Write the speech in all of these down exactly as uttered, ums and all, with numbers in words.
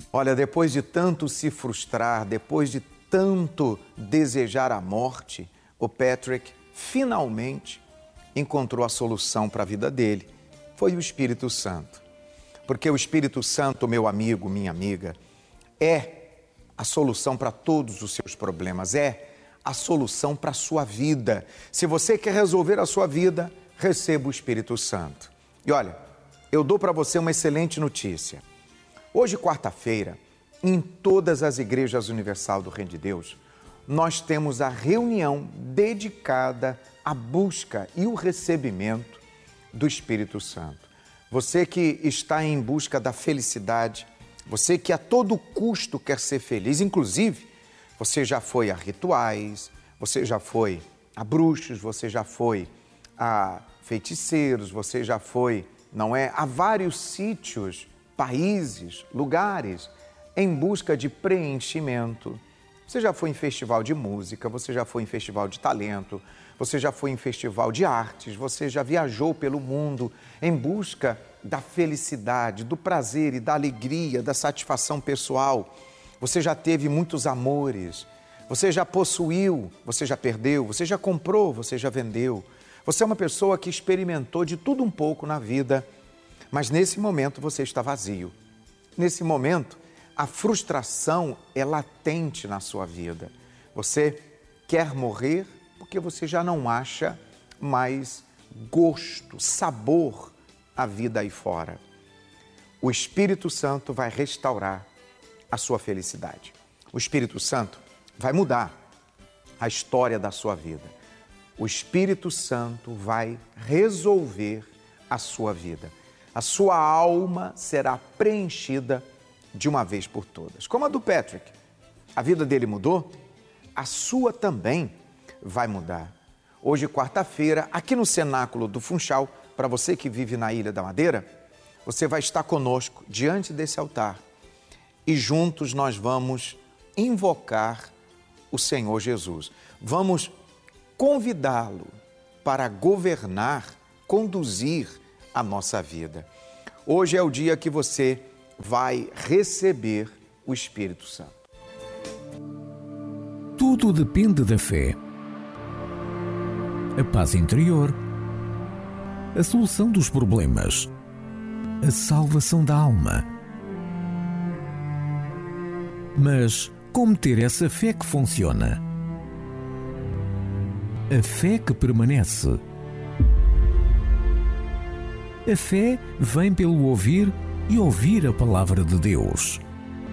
Olha, depois de tanto se frustrar, depois de tanto desejar a morte, o Patrick finalmente encontrou a solução para a vida dele. Foi o Espírito Santo. Porque o Espírito Santo, meu amigo, minha amiga, é a solução para todos os seus problemas, é a solução para a sua vida. Se você quer resolver a sua vida, receba o Espírito Santo. E olha, eu dou para você uma excelente notícia. Hoje, quarta-feira, em todas as igrejas universal do Reino de Deus, nós temos a reunião dedicada à busca e o recebimento do Espírito Santo. Você que está em busca da felicidade, você que a todo custo quer ser feliz, inclusive, você já foi a rituais, você já foi a bruxos, você já foi a feiticeiros, você já foi, não é, a vários sítios, países, lugares, em busca de preenchimento. Você já foi em festival de música, você já foi em festival de talento, você já foi em festival de artes, você já viajou pelo mundo em busca da felicidade, do prazer e da alegria, da satisfação pessoal. Você já teve muitos amores, você já possuiu, você já perdeu, você já comprou, você já vendeu. Você é uma pessoa que experimentou de tudo um pouco na vida, mas nesse momento você está vazio. Nesse momento, a frustração é latente na sua vida. Você quer morrer porque você já não acha mais gosto, sabor à vida aí fora. O Espírito Santo vai restaurar a sua felicidade. O Espírito Santo vai mudar a história da sua vida. O Espírito Santo vai resolver a sua vida. A sua alma será preenchida de uma vez por todas. Como a do Patrick, a vida dele mudou, a sua também vai mudar. Hoje, quarta-feira, aqui no Cenáculo do Funchal, para você que vive na Ilha da Madeira, você vai estar conosco diante desse altar e juntos nós vamos invocar o Senhor Jesus. Vamos convidá-lo para governar, conduzir a nossa vida. Hoje é o dia que você vai receber o Espírito Santo. Tudo depende da fé. A paz interior, a solução dos problemas, a salvação da alma. Mas como ter essa fé que funciona? A fé que permanece. A fé vem pelo ouvir e ouvir a palavra de Deus.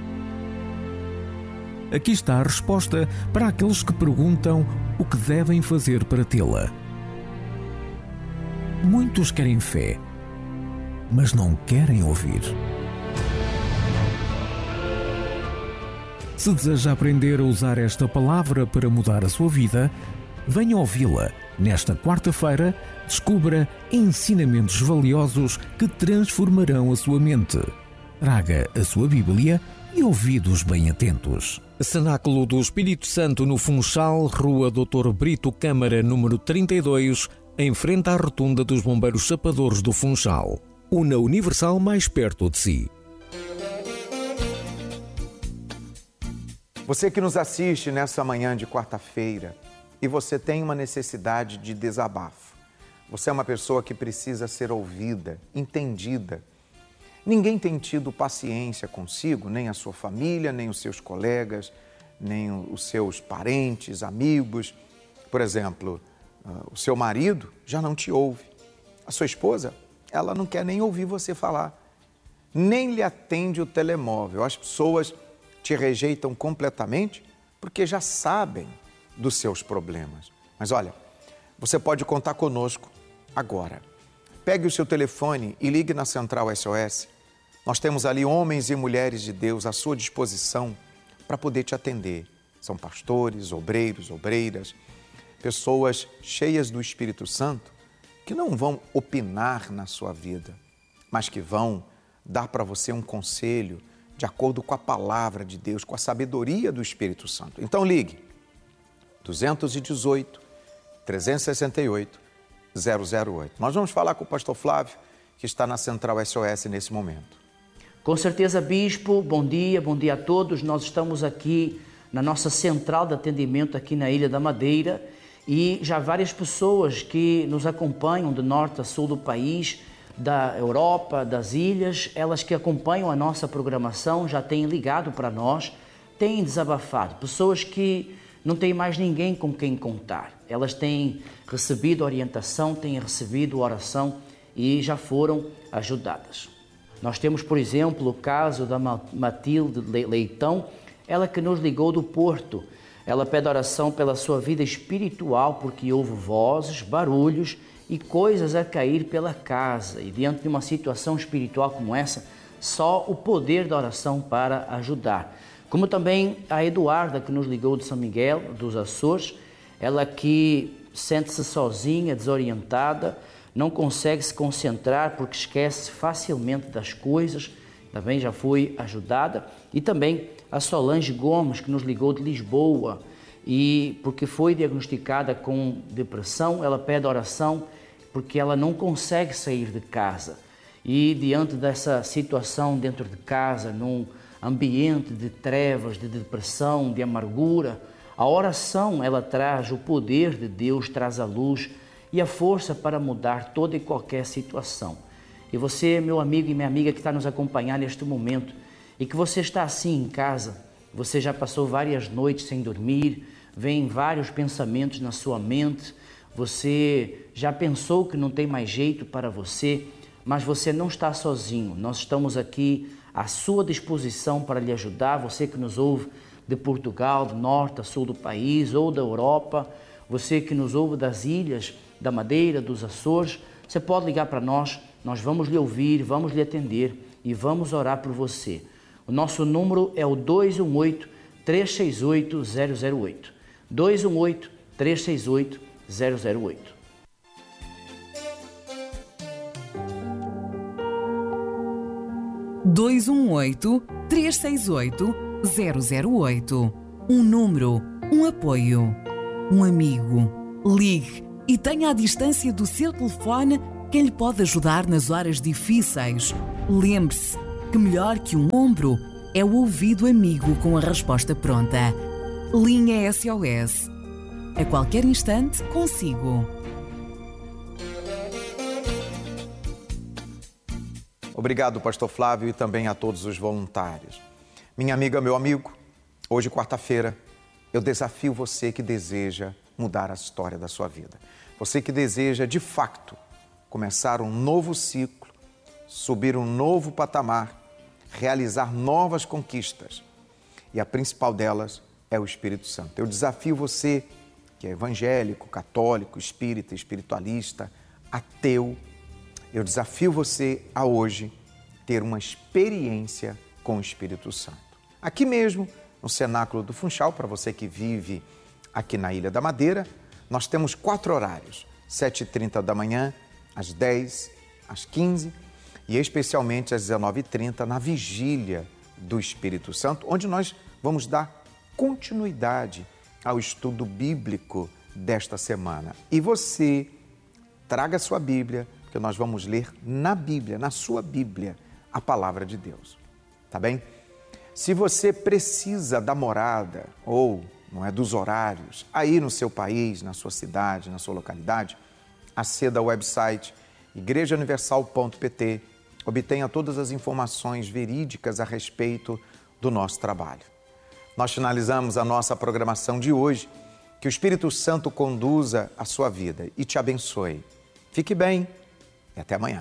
Aqui está a resposta para aqueles que perguntam o que devem fazer para tê-la. Muitos querem fé, mas não querem ouvir. Se deseja aprender a usar esta palavra para mudar a sua vida, venha ouvi-la. Nesta quarta-feira, descubra ensinamentos valiosos que transformarão a sua mente. Traga a sua Bíblia e ouvidos bem atentos. Cenáculo do Espírito Santo no Funchal, Rua doutor Brito Câmara, número trinta e dois, em frente à rotunda dos Bombeiros Chapadores do Funchal. Una Universal mais perto de si. Você que nos assiste nessa manhã de quarta-feira e você tem uma necessidade de desabafo. Você é uma pessoa que precisa ser ouvida, entendida. Ninguém tem tido paciência consigo, nem a sua família, nem os seus colegas, nem os seus parentes, amigos. Por exemplo, o seu marido já não te ouve. A sua esposa, ela não quer nem ouvir você falar. Nem lhe atende o telemóvel. As pessoas te rejeitam completamente porque já sabem dos seus problemas. Mas olha, você pode contar conosco agora. Pegue o seu telefone e ligue na Central S O S. Nós temos ali homens e mulheres de Deus à sua disposição para poder te atender. São pastores, obreiros, obreiras, pessoas cheias do Espírito Santo que não vão opinar na sua vida, mas que vão dar para você um conselho de acordo com a palavra de Deus, com a sabedoria do Espírito Santo. Então ligue duzentos e dezoito, trezentos e sessenta e oito, zero zero oito. Nós vamos falar com o pastor Flávio, que está na Central S O S nesse momento. Com certeza, Bispo, bom dia, bom dia a todos. Nós estamos aqui na nossa central de atendimento aqui na Ilha da Madeira e já várias pessoas que nos acompanham de norte a sul do país, da Europa, das ilhas, elas que acompanham a nossa programação já têm ligado para nós, têm desabafado. Pessoas que não têm mais ninguém com quem contar. Elas têm recebido orientação, têm recebido oração e já foram ajudadas. Nós temos, por exemplo, o caso da Matilde Leitão, ela que nos ligou do Porto. Ela pede oração pela sua vida espiritual, porque houve vozes, barulhos e coisas a cair pela casa. E diante de uma situação espiritual como essa, só o poder da oração para ajudar. Como também a Eduarda, que nos ligou de São Miguel, dos Açores, ela que sente-se sozinha, desorientada, não consegue se concentrar porque esquece facilmente das coisas, também já foi ajudada. E também a Solange Gomes, que nos ligou de Lisboa, e porque foi diagnosticada com depressão, ela pede oração porque ela não consegue sair de casa. E diante dessa situação dentro de casa, num ambiente de trevas, de depressão, de amargura, a oração ela traz o poder de Deus, traz a luz e a força para mudar toda e qualquer situação. E você, meu amigo e minha amiga que está nos acompanhando neste momento, e que você está assim em casa, você já passou várias noites sem dormir, vem vários pensamentos na sua mente, você já pensou que não tem mais jeito para você, mas você não está sozinho. Nós estamos aqui à sua disposição para lhe ajudar, você que nos ouve de Portugal, do norte a sul do país ou da Europa, você que nos ouve das ilhas, da Madeira, dos Açores, você pode ligar para nós, nós vamos lhe ouvir, vamos lhe atender e vamos orar por você. O nosso número é o dois um oito, três seis oito, zero zero oito. dois um oito, três seis oito, zero zero oito. dois um oito, três seis oito, zero zero oito. Um número, um apoio, um amigo. Ligue e tenha à distância do seu telefone quem lhe pode ajudar nas horas difíceis. Lembre-se que melhor que um ombro é o ouvido amigo com a resposta pronta. Linha S O S. A qualquer instante, consigo. Obrigado, pastor Flávio, e também a todos os voluntários. Minha amiga, meu amigo, hoje, quarta-feira, eu desafio você que deseja mudar a história da sua vida. Você que deseja, de fato, começar um novo ciclo, subir um novo patamar, realizar novas conquistas. E a principal delas é o Espírito Santo. Eu desafio você que é evangélico, católico, espírita, espiritualista, ateu. Eu desafio você a hoje ter uma experiência com o Espírito Santo. Aqui mesmo, no Cenáculo do Funchal, para você que vive aqui na Ilha da Madeira, nós temos quatro horários, sete e trinta da manhã, às dez, às quinze e especialmente às dezenove e trinta na Vigília do Espírito Santo, onde nós vamos dar continuidade ao estudo bíblico desta semana. E você traga sua Bíblia, porque nós vamos ler na Bíblia, na sua Bíblia, a palavra de Deus. Tá bem? Se você precisa da morada ou não é dos horários, aí no seu país, na sua cidade, na sua localidade, aceda ao website igreja universal ponto p t, obtenha todas as informações verídicas a respeito do nosso trabalho. Nós finalizamos a nossa programação de hoje. Que o Espírito Santo conduza a sua vida e te abençoe. Fique bem e até amanhã.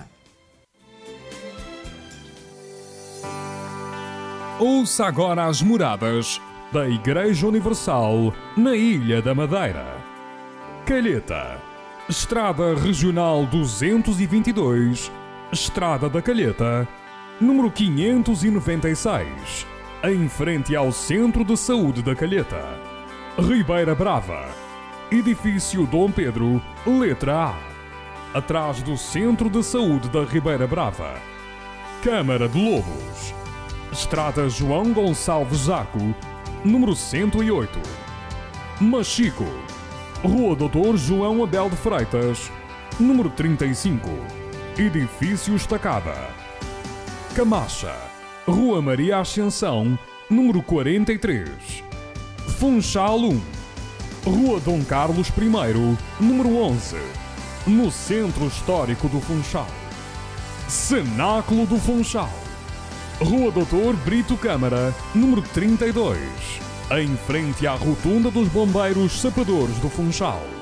Ouça agora as moradas da Igreja Universal na Ilha da Madeira. Calheta, Estrada Regional duzentos e vinte e dois, Estrada da Calheta, número quinhentos e noventa e seis, em frente ao Centro de Saúde da Calheta. Ribeira Brava, Edifício Dom Pedro, letra A, atrás do Centro de Saúde da Ribeira Brava. Câmara de Lobos, Estrada João Gonçalves Zaco, número cento e oito. Machico, Rua doutor João Abel de Freitas, número trinta e cinco, Edifício Estacada. Camacha, Rua Maria Ascensão, número quarenta e três. Funchal um, Rua Dom Carlos I, número onze, no Centro Histórico do Funchal. Cenáculo do Funchal, Rua doutor Brito Câmara, número trinta e dois, em frente à Rotunda dos Bombeiros Sapadores do Funchal.